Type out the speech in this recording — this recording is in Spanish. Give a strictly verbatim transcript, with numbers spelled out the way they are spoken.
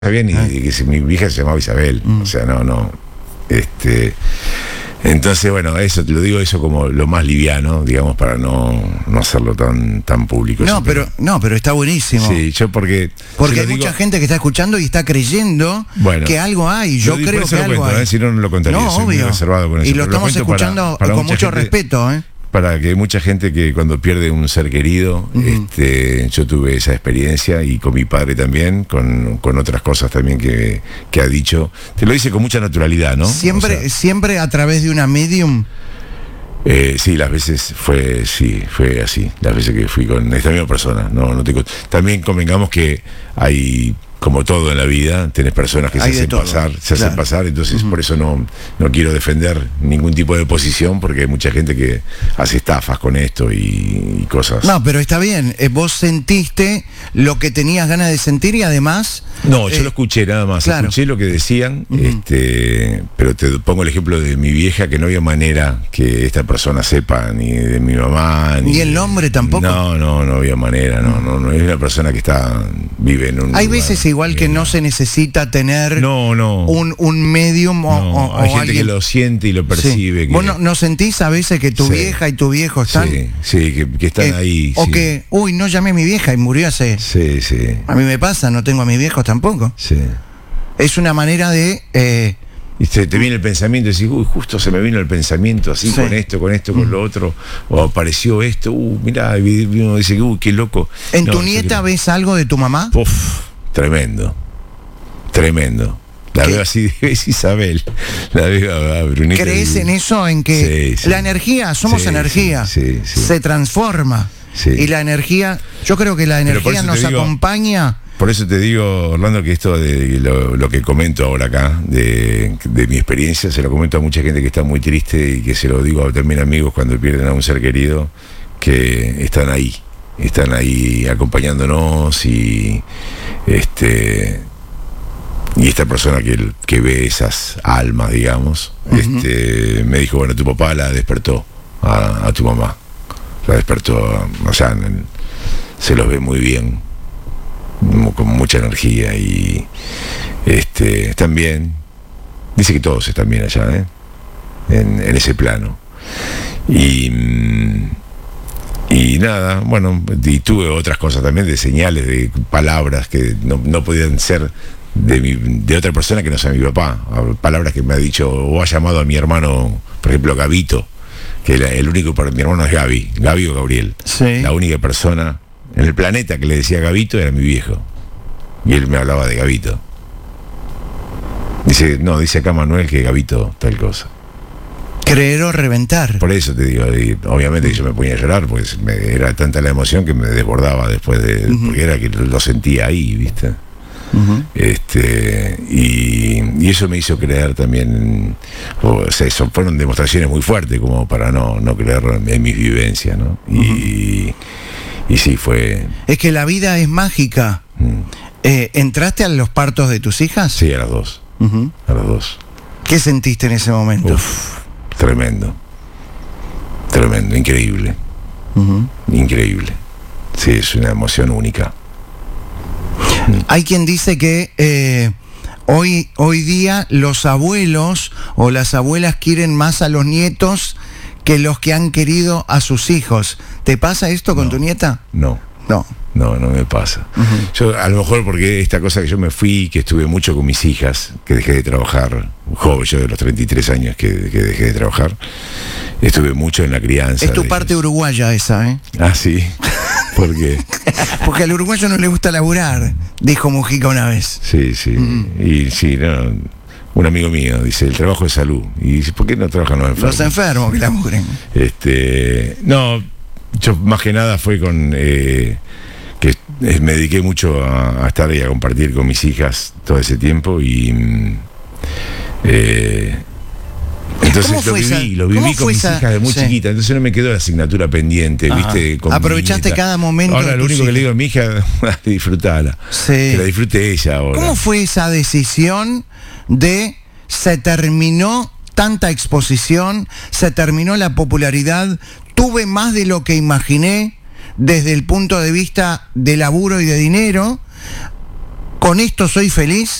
sabía ni de que si mi vieja se llamaba Isabel, mm. o sea, no, no, este, entonces, bueno, eso, te lo digo eso como lo más liviano, digamos, para no, no hacerlo tan, tan público. No, pero, no, pero está buenísimo. Sí, yo porque... Porque hay digo, mucha gente que está escuchando y está creyendo bueno, que algo hay, yo lo, creo que algo cuento, hay. ¿eh? Si no, no lo contaría, no, soy obvio. muy reservado con eso. Y lo estamos lo escuchando para, para con mucho gente, respeto, ¿eh? Para que mucha gente que cuando pierde un ser querido, uh-huh. este, yo tuve esa experiencia y con mi padre también, con, con otras cosas también que, que ha dicho. Te lo dice con mucha naturalidad, ¿no? Siempre, o sea, siempre a través de una medium. Eh, sí, las veces fue, sí, fue así. Las veces que fui con esta misma persona. No, no te, también convengamos que hay, como todo en la vida, tenés personas que hay se hacen todo. pasar, se claro. hacen pasar, entonces uh-huh. por eso no, no quiero defender ningún tipo de posición, porque hay mucha gente que hace estafas con esto y, y cosas. No, pero está bien, eh, vos sentiste lo que tenías ganas de sentir y además... No, yo eh, lo escuché nada más, claro. escuché lo que decían, uh-huh. este, pero te pongo el ejemplo de mi vieja, que no había manera que esta persona sepa, ni de mi mamá, ni... ¿Ni el nombre tampoco? No, no, no había manera, no, no, no, es una persona que está, vive en un... Hay lugar, veces igual que no se necesita tener no, no. Un, un medium o, no, o, hay o gente alguien... que lo siente y lo percibe. Sí. Que... ¿Vos no, no sentís a veces que tu sí. vieja y tu viejo están? Sí, sí, que, que están eh, ahí. O sí. que, uy, no llamé a mi vieja y murió hace... Sí, sí. A mí me pasa, no tengo a mis viejos tampoco. Sí. Es una manera de... Eh, y te, te viene el pensamiento y decís, uy, justo se me vino el pensamiento así, sí. con esto, con esto, con mm. lo otro, o apareció esto, uh, mirá, y uno dice, uy, qué loco. ¿En no, tu nieta que... ves algo de tu mamá? Uf, tremendo, tremendo. La ¿Qué? Veo así, es Isabel, la veo a Brunita. ¿Crees en eso? En que sí, sí. la energía, somos sí, energía, sí, sí, sí. se transforma. Sí. Y la energía, yo creo que la energía nos digo, acompaña. Por eso te digo, Orlando, que esto de lo, lo que comento ahora acá, de, de mi experiencia, se lo comento a mucha gente que está muy triste y que se lo digo también a amigos cuando pierden a un ser querido, que están ahí, están ahí acompañándonos y este y esta persona que, que ve esas almas, digamos, uh-huh. este me dijo, bueno, tu papá la despertó a, a tu mamá, la despertó, o sea, se los ve muy bien, con mucha energía y este están bien, dice que todos están bien allá, ¿eh? en, en ese plano y y nada, bueno, y tuve otras cosas también, de señales, de palabras que no, no podían ser de, mi, de otra persona que no sea mi papá, palabras que me ha dicho o ha llamado a mi hermano, por ejemplo Gabito, que el, el único para mi hermano es Gaby, Gaby o Gabriel, sí. la única persona en el planeta que le decía Gabito era mi viejo. Y él me hablaba de Gabito. Dice, no, dice acá Manuel que Gabito tal cosa. Creer o reventar. Por eso te digo, y obviamente que yo me ponía a llorar, pues me, era tanta la emoción que me desbordaba después de, uh-huh. porque era que lo sentía ahí, ¿viste? Uh-huh. Este, y, y eso me hizo creer también, o sea, eso fueron demostraciones muy fuertes como para no, no creer en mis vivencias, ¿no? Uh-huh. Y Y sí, fue... Es que la vida es mágica. Mm. Eh, ¿Entraste a los partos de tus hijas? Sí, a las dos. Uh-huh. A las dos. ¿Qué sentiste en ese momento? Uf, tremendo. Tremendo, increíble. Uh-huh. Increíble. Sí, es una emoción única. Hay quien dice que eh, hoy, hoy día los abuelos o las abuelas quieren más a los nietos que los que han querido a sus hijos. ¿Te pasa esto con no, tu nieta? No. No. No, no me pasa. Uh-huh. Yo, a lo mejor porque esta cosa que yo me fui, que estuve mucho con mis hijas, que dejé de trabajar, joven, yo de los treinta y tres años que, que dejé de trabajar, estuve mucho en la crianza. Es tu parte ellos. Uruguaya esa, ¿eh? Ah, sí. ¿Por qué? Porque al uruguayo no le gusta laburar, dijo Mujica una vez. Sí, sí. Uh-huh. Y sí, no... Un amigo mío dice, el trabajo es salud. Y dice, ¿por qué no trabajan los enfermos? Los enfermos que laburen. Este, no, yo más que nada fue con... Eh, que me dediqué mucho a, a estar y a compartir con mis hijas todo ese tiempo y... Eh, entonces lo viví, esa, lo viví con mis esa, hijas de muy sí. chiquita, entonces no me quedó la asignatura pendiente, Ajá. ¿viste? Con aprovechaste cada momento. Ahora lo único hijas. que le digo a mi hija, disfrutala. Sí. Que la disfrute ella ahora. ¿Cómo fue esa decisión de se terminó tanta exposición, se terminó la popularidad, tuve más de lo que imaginé desde el punto de vista de laburo y de dinero, ¿Con esto soy feliz?